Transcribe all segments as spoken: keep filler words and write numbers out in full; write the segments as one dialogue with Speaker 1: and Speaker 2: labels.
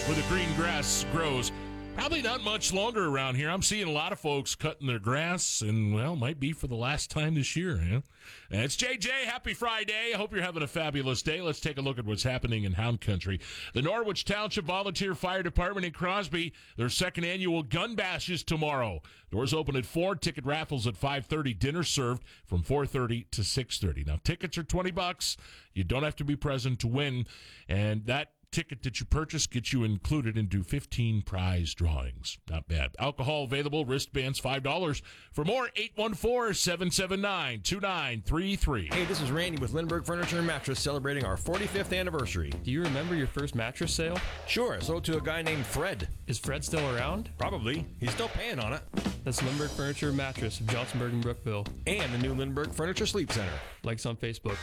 Speaker 1: where the green grass grows. Probably not much longer around here. I'm seeing a lot of folks cutting their grass, and, well, might be for the last time this year. Yeah? And it's J J. Happy Friday. I hope you're having a fabulous day. Let's take a look at what's happening in Hound Country. The Norwich Township Volunteer Fire Department in Crosby, their second annual Gun Bash is tomorrow. Doors open at four, ticket raffles at five thirty, dinner served from four thirty to six thirty. Now, tickets are twenty bucks. You don't have to be present to win, and that ticket that you purchase gets you included into fifteen prize drawings. Not bad. Alcohol available, wristbands five dollars. For more, eight one four, seven seven nine, two nine three three.
Speaker 2: Hey, this is Randy with Lindbergh Furniture and Mattress celebrating our forty-fifth anniversary.
Speaker 3: Do you remember your first mattress sale?
Speaker 2: Sure, sold to a guy named Fred.
Speaker 3: Is Fred still around?
Speaker 2: Probably. He's still paying on it.
Speaker 3: That's Lindbergh Furniture and Mattress of Johnsonburg and Brookville.
Speaker 2: And the new Lindbergh Furniture Sleep Center.
Speaker 3: Like us on Facebook.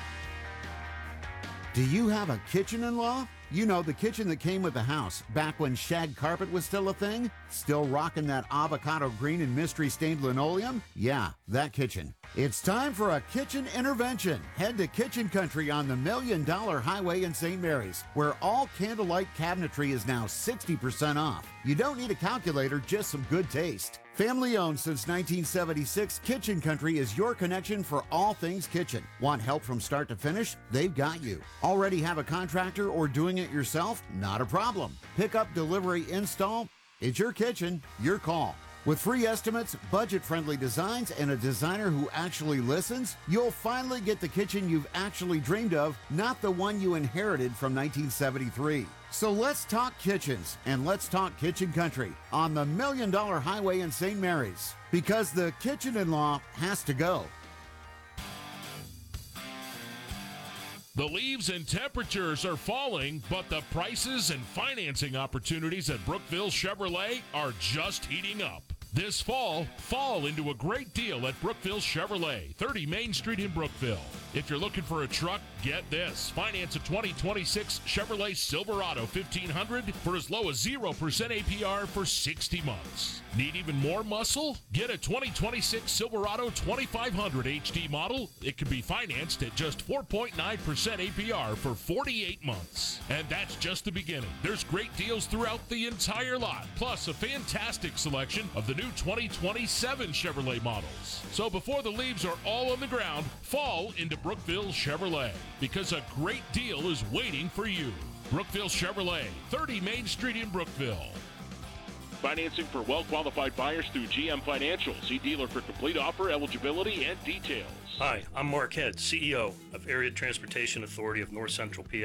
Speaker 4: Do you have a kitchen-in-law? You know, the kitchen that came with the house, back when shag carpet was still a thing? Still rocking that avocado green and mystery-stained linoleum? Yeah, that kitchen. It's time for a kitchen intervention. Head to Kitchen Country on the Million Dollar Highway in Saint Mary's, where all candlelight cabinetry is now sixty percent off. You don't need a calculator, just some good taste. Family owned since nineteen seventy-six, Kitchen Country is your connection for all things kitchen. Want help from start to finish? They've got you. Already have a contractor or doing it yourself? Not a problem. Pick up, delivery, install. It's your kitchen, your call. With free estimates, budget-friendly designs, and a designer who actually listens, you'll finally get the kitchen you've actually dreamed of, not the one you inherited from nineteen seventy-three. So let's talk kitchens, and let's talk Kitchen Country on the Million Dollar Highway in Saint Mary's, because the kitchen-in-law has to go.
Speaker 1: The leaves and temperatures are falling, but the prices and financing opportunities at Brookville Chevrolet are just heating up. This fall, fall into a great deal at Brookville Chevrolet, thirty Main Street in Brookville. If you're looking for a truck, get this. Finance a twenty twenty-six Chevrolet Silverado fifteen hundred for as low as zero percent A P R for sixty months. Need even more muscle? Get a twenty twenty-six Silverado twenty-five hundred H D model. It can be financed at just four point nine percent A P R for forty-eight months. And that's just the beginning. There's great deals throughout the entire lot, plus a fantastic selection of the new twenty twenty-seven Chevrolet models. So before the leaves are all on the ground, fall into Brookville Chevrolet, because a great deal is waiting for you. Brookville Chevrolet, thirty Main Street in Brookville. Financing for well-qualified buyers through G M Financial. See dealer for complete offer, eligibility, and details.
Speaker 5: Hi, I'm Mark Head, C E O of Area Transportation Authority of North Central P A.